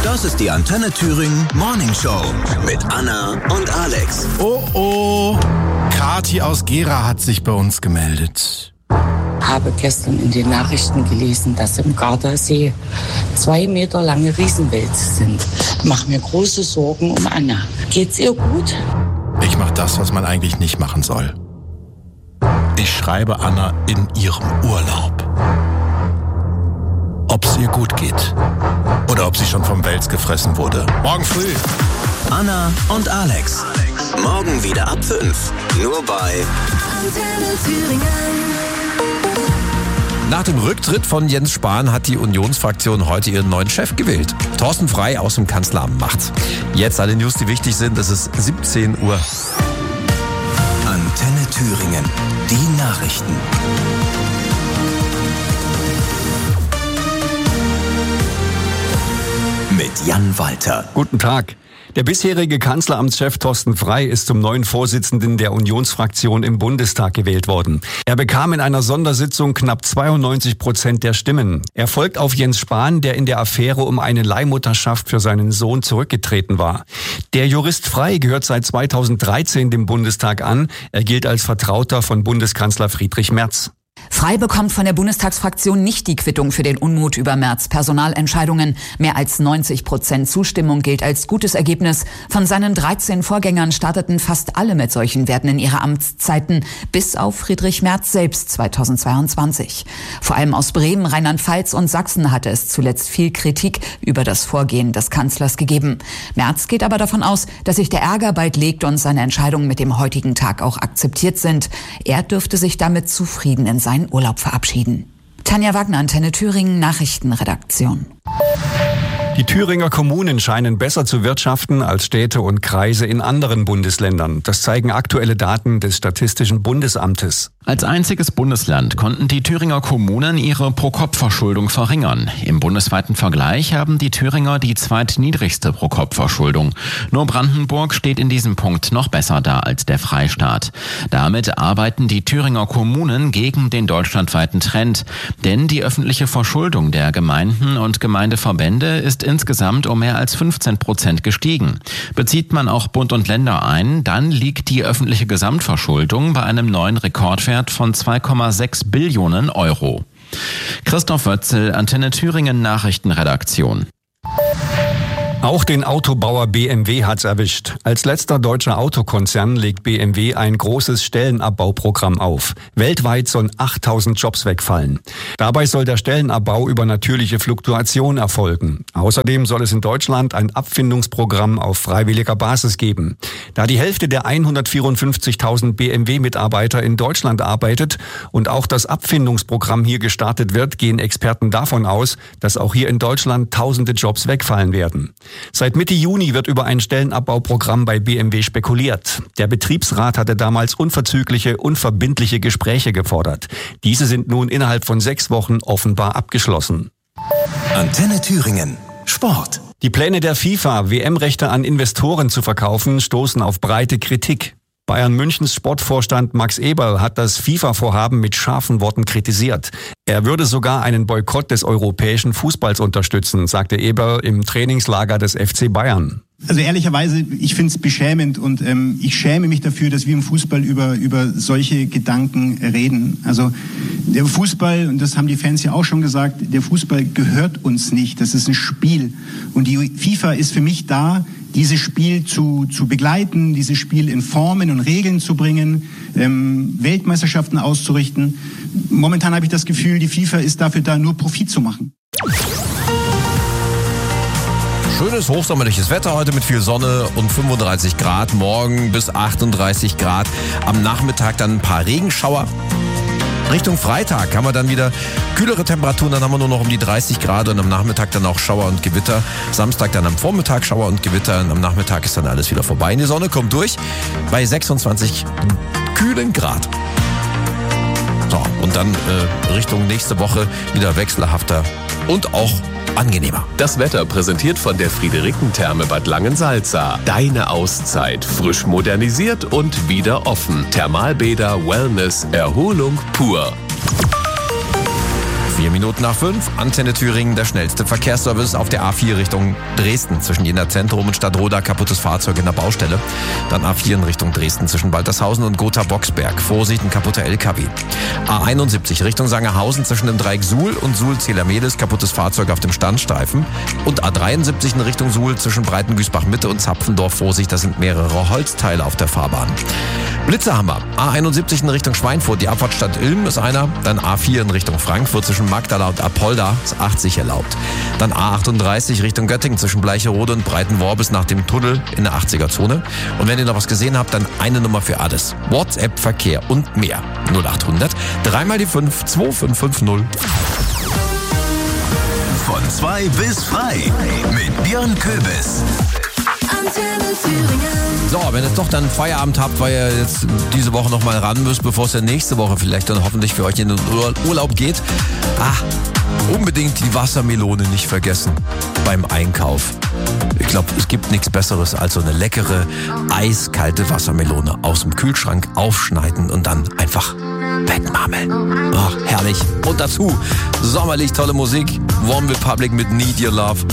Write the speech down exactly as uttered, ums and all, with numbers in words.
Das ist die Antenne Thüringen Morning Show mit Anna und Alex. Oh oh, Kathi aus Gera hat sich bei uns gemeldet. Habe gestern in den Nachrichten gelesen, dass im Gardasee zwei Meter lange Riesenwälze sind. Mach mir große Sorgen um Anna. Geht's ihr gut? Ich mach das, was man eigentlich nicht machen soll. Ich schreibe Anna in ihrem Urlaub. Ob es ihr gut geht oder ob sie schon vom Wels gefressen wurde. Morgen früh. Anna und Alex. Morgen wieder ab fünf. Nur bei Antenne Thüringen. Nach dem Rücktritt von Jens Spahn hat die Unionsfraktion heute ihren neuen Chef gewählt. Thorsten Frey aus dem Kanzleramt macht. Jetzt alle News, die wichtig sind. Es ist siebzehn Uhr. Antenne Thüringen. Die Nachrichten. Mit Jan Walter. Guten Tag. Der bisherige Kanzleramtschef Thorsten Frey ist zum neuen Vorsitzenden der Unionsfraktion im Bundestag gewählt worden. Er bekam in einer Sondersitzung knapp zweiundneunzig Prozent der Stimmen. Er folgt auf Jens Spahn, der in der Affäre um eine Leihmutterschaft für seinen Sohn zurückgetreten war. Der Jurist Frey gehört seit zweitausenddreizehn dem Bundestag an. Er gilt als Vertrauter von Bundeskanzler Friedrich Merz. Frey bekommt von der Bundestagsfraktion nicht die Quittung für den Unmut über Merz' Personalentscheidungen. Mehr als neunzig Prozent Zustimmung gilt als gutes Ergebnis. Von seinen dreizehn Vorgängern starteten fast alle mit solchen Werten in ihre Amtszeiten, bis auf Friedrich Merz selbst zweitausendzweiundzwanzig. Vor allem aus Bremen, Rheinland-Pfalz und Sachsen hatte es zuletzt viel Kritik über das Vorgehen des Kanzlers gegeben. Merz geht aber davon aus, dass sich der Ärger bald legt und seine Entscheidungen mit dem heutigen Tag auch akzeptiert sind. Er dürfte sich damit zufrieden in seinen Urlaub verabschieden. Tanja Wagner, Antenne Thüringen, Nachrichtenredaktion. Die Thüringer Kommunen scheinen besser zu wirtschaften als Städte und Kreise in anderen Bundesländern. Das zeigen aktuelle Daten des Statistischen Bundesamtes. Als einziges Bundesland konnten die Thüringer Kommunen ihre Pro-Kopf-Verschuldung verringern. Im bundesweiten Vergleich haben die Thüringer die zweitniedrigste Pro-Kopf-Verschuldung. Nur Brandenburg steht in diesem Punkt noch besser da als der Freistaat. Damit arbeiten die Thüringer Kommunen gegen den deutschlandweiten Trend. Denn die öffentliche Verschuldung der Gemeinden und Gemeindeverbände ist insgesamt um mehr als fünfzehn Prozent gestiegen. Bezieht man auch Bund und Länder ein, dann liegt die öffentliche Gesamtverschuldung bei einem neuen Rekordwert von zwei Komma sechs Billionen Euro. Christoph Wötzel, Antenne Thüringen Nachrichtenredaktion. Auch den Autobauer B M W hat's erwischt. Als letzter deutscher Autokonzern legt B M W ein großes Stellenabbauprogramm auf. Weltweit sollen achttausend Jobs wegfallen. Dabei soll der Stellenabbau über natürliche Fluktuation erfolgen. Außerdem soll es in Deutschland ein Abfindungsprogramm auf freiwilliger Basis geben. Da die Hälfte der hundertvierundfünfzigtausend B M W-Mitarbeiter in Deutschland arbeitet und auch das Abfindungsprogramm hier gestartet wird, gehen Experten davon aus, dass auch hier in Deutschland tausende Jobs wegfallen werden. Seit Mitte Juni wird über ein Stellenabbauprogramm bei B M W spekuliert. Der Betriebsrat hatte damals unverzügliche, unverbindliche Gespräche gefordert. Diese sind nun innerhalb von sechs Wochen offenbar abgeschlossen. Antenne Thüringen. Sport. Die Pläne der FIFA, W M-Rechte an Investoren zu verkaufen, stoßen auf breite Kritik. Bayern Münchens Sportvorstand Max Eberl hat das FIFA-Vorhaben mit scharfen Worten kritisiert. Er würde sogar einen Boykott des europäischen Fußballs unterstützen, sagte Eberl im Trainingslager des F C Bayern. Also ehrlicherweise, ich finde es beschämend und ähm, ich schäme mich dafür, dass wir im Fußball über über solche Gedanken reden. Also der Fußball, und das haben die Fans ja auch schon gesagt, der Fußball gehört uns nicht. Das ist ein Spiel. Und die FIFA ist für mich da, dieses Spiel zu zu begleiten, dieses Spiel in Formen und Regeln zu bringen, ähm, Weltmeisterschaften auszurichten. Momentan habe ich das Gefühl, die FIFA ist dafür da, nur Profit zu machen. Schönes hochsommerliches Wetter heute mit viel Sonne und fünfunddreißig Grad. Morgen bis achtunddreißig Grad. Am Nachmittag dann ein paar Regenschauer. Richtung Freitag haben wir dann wieder kühlere Temperaturen. Dann haben wir nur noch um die dreißig Grad und am Nachmittag dann auch Schauer und Gewitter. Samstag dann am Vormittag Schauer und Gewitter. Und am Nachmittag ist dann alles wieder vorbei. Die Sonne kommt durch bei sechsundzwanzig kühlen Grad. So, und dann äh, Richtung nächste Woche wieder wechselhafter und auch angenehmer. Das Wetter präsentiert von der Friederikentherme Bad Langensalza. Deine Auszeit. Frisch modernisiert und wieder offen. Thermalbäder, Wellness, Erholung pur. Vier Minuten nach fünf, Antenne Thüringen, der schnellste Verkehrsservice auf der A vier Richtung Dresden. Zwischen Jena Zentrum und Stadtroda kaputtes Fahrzeug in der Baustelle. Dann A vier in Richtung Dresden zwischen Waltershausen und Gotha-Boxberg. Vorsicht, ein kaputter L K W. A einundsiebzig Richtung Sangerhausen zwischen dem Dreieck Suhl und Suhl-Zählermehlis, kaputtes Fahrzeug auf dem Standstreifen. Und A dreiundsiebzig in Richtung Suhl zwischen Breitengüßbach-Mitte und Zapfendorf. Vorsicht, das sind mehrere Holzteile auf der Fahrbahn. Blitzerhammer. A einundsiebzig in Richtung Schweinfurt, die Abfahrtstadt Ilm ist einer. Dann A vier in Richtung Frankfurt zwischen Magdala und Apolda ist achtzig erlaubt. Dann A achtunddreißig Richtung Göttingen zwischen Bleicherode und Breitenworbis nach dem Tunnel in der achtziger-Zone. Und wenn ihr noch was gesehen habt, dann eine Nummer für alles. WhatsApp, Verkehr und mehr. null achthundert, dreimal die fünf, zwei fünf fünf null. Von zwei bis frei mit Björn Köbis. Antenne Thüringen. So, wenn ihr doch dann Feierabend habt, weil ihr jetzt diese Woche noch mal ran müsst, bevor es ja nächste Woche vielleicht dann hoffentlich für euch in den Urlaub geht. Ah, unbedingt die Wassermelone nicht vergessen beim Einkauf. Ich glaube, es gibt nichts Besseres als so eine leckere, eiskalte Wassermelone aus dem Kühlschrank aufschneiden und dann einfach wegmarmeln. Ach, herrlich. Und dazu sommerlich tolle Musik. One Republic mit Need Your Love.